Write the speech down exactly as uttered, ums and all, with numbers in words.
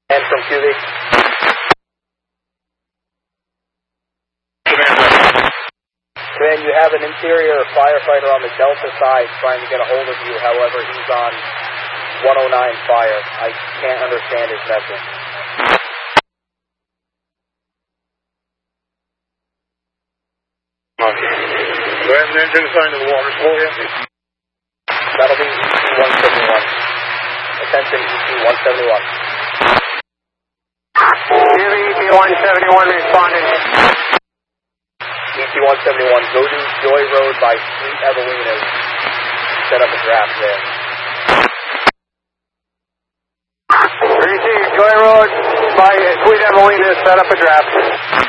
And from Cubic. Command, you have an interior firefighter on the Delta side trying to get a hold of you. However, he's on one oh nine fire. I can't understand his message. Okay. Do I have an engine assigned to the water for you? That'll be E T one seventy-one. Attention, E T one seventy-one. E T one seventy-one responding. E T one seventy-one, go to Joy Road by Sweet Evelina's. Set up a draft there. Receive Joy Road by Sweet Evelina's, set up a draft.